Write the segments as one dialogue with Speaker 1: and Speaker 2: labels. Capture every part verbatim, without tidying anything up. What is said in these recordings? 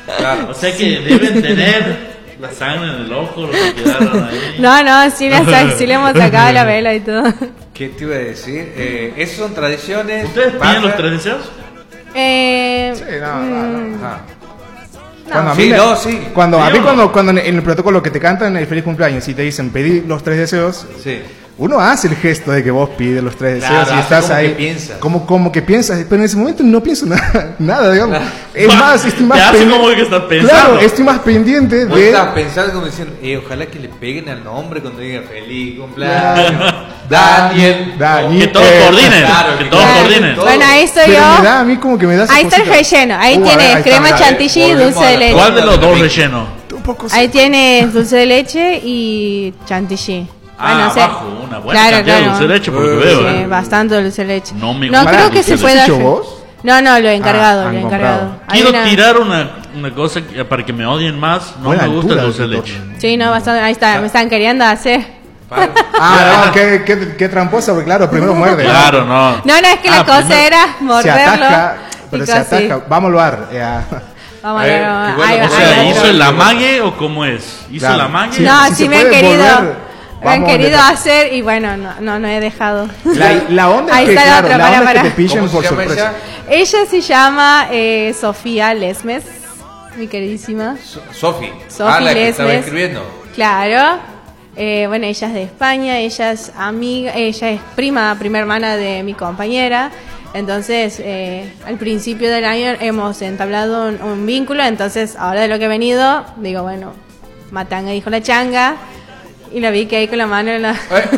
Speaker 1: Claro. O sea que deben tener la sangre en el ojo, lo que quedaron ahí.
Speaker 2: No, no, sí le, sa- sí le hemos sacado la vela y todo.
Speaker 3: ¿Qué te iba a decir? Eh, esas son tradiciones.
Speaker 1: ¿Ustedes
Speaker 3: bajas.
Speaker 1: piden los tres deseos?
Speaker 2: Eh,
Speaker 4: Sí, no, no, no.
Speaker 3: Ajá.
Speaker 4: Cuando a
Speaker 3: Sí,
Speaker 4: mí me-
Speaker 3: no, sí.
Speaker 4: Cuando, a
Speaker 1: Sí,
Speaker 4: mí
Speaker 1: o no.
Speaker 4: cuando, cuando en el protocolo que te cantan el feliz cumpleaños y te dicen pedí los tres deseos,
Speaker 3: Sí.
Speaker 4: uno hace el gesto de que vos pides los tres
Speaker 3: Claro,
Speaker 4: deseos y
Speaker 3: hace
Speaker 4: estás
Speaker 3: como
Speaker 4: ahí.
Speaker 3: que piensas.
Speaker 4: Como, como que piensas, pero en ese momento no pienso nada, nada digamos. Es
Speaker 1: Va,
Speaker 4: más, estoy más
Speaker 1: te hace
Speaker 4: pendiente.
Speaker 1: como que estás pensando.
Speaker 4: Claro, estoy más pendiente
Speaker 3: Vos
Speaker 4: de.
Speaker 3: estabas pensando como diciendo, eh, ojalá que le peguen al nombre cuando diga feliz cumpleaños.
Speaker 4: Claro.
Speaker 3: Daniel.
Speaker 4: Daniel.
Speaker 1: Que todos
Speaker 4: Eh,
Speaker 1: coordinen.
Speaker 3: claro,
Speaker 1: que
Speaker 3: que
Speaker 1: todos
Speaker 3: claro.
Speaker 1: coordinen.
Speaker 3: Todo.
Speaker 2: bueno, ahí estoy
Speaker 4: Pero
Speaker 2: yo.
Speaker 4: me da a mí como que me da esa
Speaker 2: Ahí está el
Speaker 4: cosita.
Speaker 2: relleno. Ahí
Speaker 4: Uh, a ver,
Speaker 2: tienes
Speaker 4: ahí está,
Speaker 2: crema
Speaker 4: mira,
Speaker 2: chantilly y
Speaker 3: volvemos
Speaker 2: dulce
Speaker 3: a
Speaker 2: de
Speaker 3: la-
Speaker 2: leche.
Speaker 1: ¿Cuál de los dos
Speaker 3: Rico.
Speaker 1: rellenos?
Speaker 4: Un poco
Speaker 2: Ahí tienes dulce de leche y chantilly.
Speaker 1: Ah,
Speaker 2: Bueno, sé.
Speaker 1: abajo, una buena
Speaker 2: Claro,
Speaker 1: cantidad de
Speaker 2: claro.
Speaker 1: dulce de leche, por lo que
Speaker 3: Eh,
Speaker 1: veo.
Speaker 2: Sí,
Speaker 1: ¿eh?
Speaker 2: bastante dulce de leche.
Speaker 1: No me
Speaker 2: No
Speaker 1: gusta
Speaker 2: creo
Speaker 1: el
Speaker 2: que
Speaker 1: dulce
Speaker 2: se
Speaker 1: de
Speaker 2: pueda
Speaker 4: leche.
Speaker 2: hacer.
Speaker 4: ¿Vos?
Speaker 2: No, no, lo he encargado,
Speaker 4: Ah,
Speaker 2: lo he
Speaker 4: han
Speaker 2: encargado.
Speaker 4: comprado.
Speaker 2: Hay
Speaker 1: Quiero
Speaker 2: una-
Speaker 1: tirar una, una cosa que- para que me odien más. No
Speaker 4: Buena
Speaker 1: me gusta el
Speaker 4: altura
Speaker 1: dulce de
Speaker 4: del
Speaker 1: leche.
Speaker 4: torno.
Speaker 2: Sí, no, bastante. Ahí está, me están queriendo hacer.
Speaker 3: Para-
Speaker 4: Ah, no, qué, qué, qué tramposa, porque claro, primero muerde.
Speaker 1: Claro, no.
Speaker 2: No, no, es que la
Speaker 1: Ah,
Speaker 2: cosa
Speaker 1: primero-
Speaker 2: era
Speaker 4: Se
Speaker 2: morderlo.
Speaker 4: ataja,
Speaker 2: y
Speaker 4: pero se
Speaker 2: cosas así.
Speaker 4: ataja. Vamos al bar. ya.
Speaker 2: Vamos
Speaker 3: A
Speaker 2: a
Speaker 3: ver,
Speaker 2: ver, vamos
Speaker 3: qué
Speaker 2: a
Speaker 3: bueno,
Speaker 2: ver.
Speaker 1: O
Speaker 3: Ahí va,
Speaker 1: sea,
Speaker 3: ahí va.
Speaker 1: ¿hizo el amague o cómo es? ¿Hizo
Speaker 4: Claro.
Speaker 1: el amague?
Speaker 4: Sí.
Speaker 2: No,
Speaker 4: si
Speaker 2: sí
Speaker 4: se
Speaker 2: me han
Speaker 4: puede
Speaker 2: querido.
Speaker 4: volver,
Speaker 2: Me han
Speaker 4: vamos
Speaker 2: querido
Speaker 4: de-
Speaker 2: hacer y bueno, no, no, no he dejado.
Speaker 4: La, la onda
Speaker 2: Ahí
Speaker 4: es que,
Speaker 2: está la
Speaker 4: claro,
Speaker 2: otra,
Speaker 4: la
Speaker 2: para,
Speaker 4: onda es
Speaker 2: para.
Speaker 4: que te pillen
Speaker 3: ¿Cómo se
Speaker 4: por
Speaker 3: llama
Speaker 4: sorpresa.
Speaker 3: ella?
Speaker 2: Ella se llama eh, Sofía Lesmes, mi queridísima.
Speaker 3: So- Sofi.
Speaker 2: Sofi
Speaker 3: Ah, la que estaba
Speaker 2: Lesmes.
Speaker 3: escribiendo.
Speaker 2: Claro. Eh, bueno, ella es de España, ella es amiga, ella es prima, prima hermana de mi compañera. Entonces, eh, al principio del año hemos entablado un, un vínculo. Entonces, ahora de lo que he venido, digo, bueno, matanga dijo la changa. Y la vi que ahí con la mano en, la-
Speaker 3: Eh,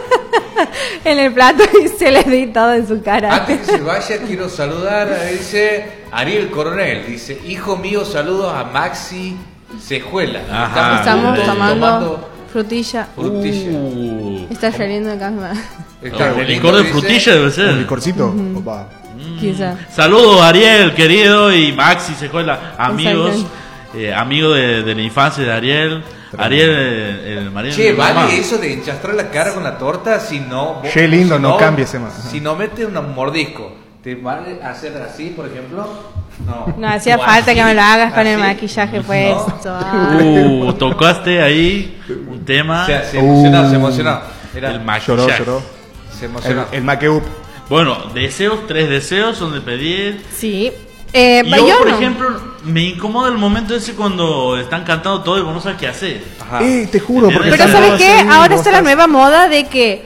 Speaker 2: en el plato y se le di todo en su cara.
Speaker 3: Antes que se vaya, quiero saludar, dice Ariel Coronel, dice, hijo mío, saludos a Maxi Cejuela.
Speaker 1: Ajá.
Speaker 2: Estamos
Speaker 1: Ah,
Speaker 2: tomando frutilla.
Speaker 3: frutilla.
Speaker 1: Uh,
Speaker 2: Está saliendo de casa,
Speaker 3: Está
Speaker 1: el
Speaker 3: bonito,
Speaker 1: licor de
Speaker 3: dice.
Speaker 1: frutilla debe
Speaker 4: Un
Speaker 1: ser.
Speaker 4: licorcito. Opa.
Speaker 2: quizá.
Speaker 1: Saludos Ariel, querido, y Maxi Secuela, amigos,
Speaker 2: Exacto.
Speaker 1: eh, amigo de, de la infancia de Ariel. Ariel, eh, el marido
Speaker 3: Che,
Speaker 1: de mi mamá.
Speaker 3: ¿vale eso de enchastrar la cara con la torta? Si no... vos-
Speaker 4: Qué lindo,
Speaker 3: si
Speaker 4: no cambies, Emma.
Speaker 3: Si no metes un mordisco, ¿te vale hacer así, por ejemplo? No.
Speaker 2: No hacía
Speaker 3: O
Speaker 2: falta
Speaker 3: así,
Speaker 2: que me lo hagas con el
Speaker 3: así.
Speaker 2: maquillaje
Speaker 3: No.
Speaker 2: puesto. Ah.
Speaker 1: Uh, tocaste ahí un tema.
Speaker 3: Se, se emocionó,
Speaker 4: Uh.
Speaker 3: se emocionó. Era-
Speaker 1: El maquillaje.
Speaker 4: Lloró, lloró.
Speaker 3: se
Speaker 4: El,
Speaker 3: emocionó.
Speaker 4: el Makeup.
Speaker 1: Bueno, deseos, tres deseos son de pedir.
Speaker 2: Sí. Eh,
Speaker 1: Yo,
Speaker 2: yo
Speaker 1: por
Speaker 2: no.
Speaker 1: ejemplo, me incomoda el momento ese cuando están cantando todo y vos no sabes qué hacer.
Speaker 3: Ajá.
Speaker 4: Eh, te juro, porque
Speaker 2: Pero
Speaker 1: Esa
Speaker 2: ¿sabes
Speaker 4: vos
Speaker 2: qué?
Speaker 4: así,
Speaker 2: Ahora
Speaker 4: vos
Speaker 2: está la
Speaker 4: estás-
Speaker 2: nueva moda de que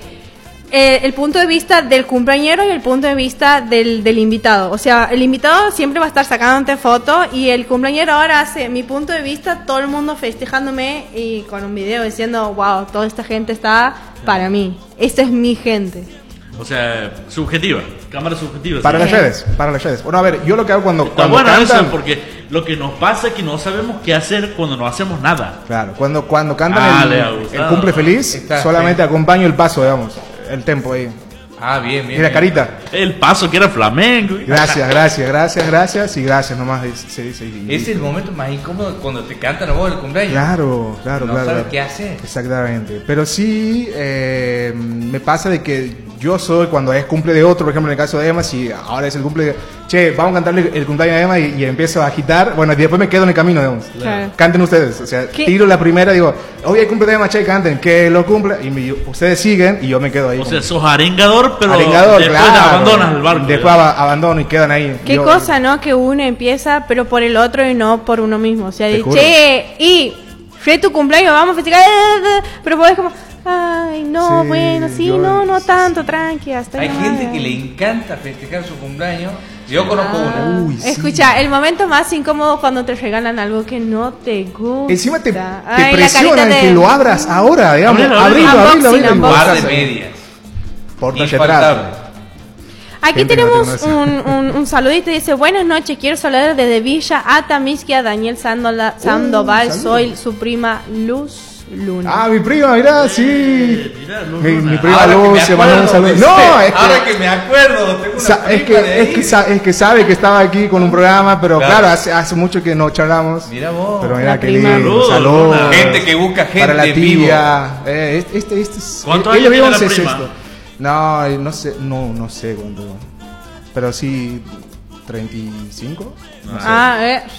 Speaker 2: eh, el punto de vista del cumpleañero y el punto de vista del, del invitado. O sea, el invitado siempre va a estar sacándote foto y el cumpleañero ahora hace mi punto de vista, todo el mundo festejándome y con un video diciendo, wow, toda esta gente está para mí. Esta es mi gente.
Speaker 1: O sea, subjetiva, cámara subjetiva.
Speaker 4: Para
Speaker 1: sí.
Speaker 4: las redes, para las redes. Bueno, a ver, yo lo que hago cuando,
Speaker 1: Está
Speaker 4: cuando
Speaker 1: bueno
Speaker 4: cantan.
Speaker 1: eso, porque lo que nos pasa es que no sabemos qué hacer cuando no hacemos nada.
Speaker 4: Claro, cuando, cuando cantan
Speaker 1: Ah,
Speaker 4: el,
Speaker 1: le ha
Speaker 4: el
Speaker 1: gustado.
Speaker 4: cumple feliz,
Speaker 3: Está,
Speaker 4: solamente
Speaker 3: sí.
Speaker 4: acompaño el paso, digamos, el tempo ahí.
Speaker 3: Ah, bien, bien.
Speaker 4: Y la
Speaker 3: bien.
Speaker 4: carita.
Speaker 1: El paso que era flamenco.
Speaker 4: Gracias, gracias, gracias, gracias y gracias nomás dice- se dice. y-
Speaker 3: Es el momento más incómodo cuando te cantan a vos el cumpleaños.
Speaker 4: Claro, claro,
Speaker 3: No
Speaker 4: claro.
Speaker 3: sabes
Speaker 4: claro.
Speaker 3: qué hacer.
Speaker 4: Exactamente. Pero sí eh, me pasa de que yo soy, cuando es cumple de otro, por ejemplo en el caso de Emma, si ahora es el cumple de... Che, vamos a cantarle el cumpleaños de Emma y, y empiezo a agitar. Bueno, y después me quedo en el camino, digamos.
Speaker 2: Claro.
Speaker 4: Canten ustedes. O sea,
Speaker 2: ¿Qué?
Speaker 4: tiro la primera, digo, hoy hay cumple de Emma, che, canten, que lo cumple. Y me- ustedes siguen y yo me quedo ahí.
Speaker 1: O
Speaker 4: como-
Speaker 1: sea, sos arengador, pero
Speaker 4: arengador,
Speaker 1: después
Speaker 4: claro.
Speaker 1: abandonas el barco.
Speaker 4: Después ab- abandono y quedan ahí.
Speaker 2: Qué
Speaker 4: Yo-
Speaker 2: cosa, ¿no? Que uno empieza, pero por el otro y no por uno mismo. O sea,
Speaker 4: Te
Speaker 2: de,
Speaker 4: juro.
Speaker 2: che, y fue tu cumpleaños, vamos a festejar. Pero vos es como, ay, no,
Speaker 4: Sí,
Speaker 2: bueno, sí,
Speaker 4: yo-
Speaker 2: no, no tanto, tranqui, hasta
Speaker 3: Hay
Speaker 2: ahí
Speaker 3: gente
Speaker 2: nomás.
Speaker 3: que le encanta festejar su cumpleaños. Yo conozco
Speaker 2: Ah,
Speaker 3: una.
Speaker 4: Uy, sí.
Speaker 2: Escucha, el momento más incómodo cuando te regalan algo que no te gusta.
Speaker 4: Encima te, te
Speaker 2: Ay, la
Speaker 4: presionan
Speaker 2: carita de-
Speaker 4: que lo abras ahora, digamos.
Speaker 1: Abrilo,
Speaker 4: Abrilo,
Speaker 1: abrilo.
Speaker 4: abrilo, abrilo.
Speaker 2: Unboxing,
Speaker 4: y
Speaker 3: Un par
Speaker 4: vos
Speaker 3: de
Speaker 4: ahí.
Speaker 3: medias.
Speaker 4: Portache
Speaker 3: Infaltable.
Speaker 4: atrás.
Speaker 2: Aquí
Speaker 4: Gente que no
Speaker 2: tenemos
Speaker 4: te
Speaker 2: un, un, un saludito. Dice, buenas noches, quiero saludar desde Villa Atamisqui a Daniel Sandola- Sandoval.
Speaker 4: saludos.
Speaker 2: Soy su prima Luz Luna.
Speaker 4: Ah, mi prima, mirá, sí.
Speaker 1: Eh, mirá, Luz
Speaker 4: Mi,
Speaker 1: Luna.
Speaker 4: mi prima
Speaker 3: Ahora que
Speaker 4: Luz
Speaker 3: me
Speaker 4: se mandó un
Speaker 3: acuerdo,
Speaker 4: saludo.
Speaker 3: ¿viste?
Speaker 4: No, es
Speaker 3: Ahora
Speaker 4: que,
Speaker 3: que me acuerdo, tengo una
Speaker 4: sa- es,
Speaker 3: prima de
Speaker 4: que, es,
Speaker 3: ahí.
Speaker 4: que sa- es que sabe que estaba aquí con un programa, pero
Speaker 3: Claro.
Speaker 4: claro, hace, hace mucho que no charlamos.
Speaker 3: Mira vos.
Speaker 4: Pero mira
Speaker 2: La
Speaker 4: qué
Speaker 2: prima.
Speaker 4: lindo.
Speaker 1: Saludos,
Speaker 4: Saludos.
Speaker 3: Gente que busca gente
Speaker 4: Para la
Speaker 3: en vivo.
Speaker 4: tía. Eh, este, este, este es-
Speaker 1: ¿Cuántos
Speaker 4: ella
Speaker 1: años
Speaker 4: vive
Speaker 1: tiene la
Speaker 4: once,
Speaker 1: prima?
Speaker 4: sexto. No, no sé, no, no sé cuánto. Pero sí, treinta y cinco.
Speaker 2: Ah, eh.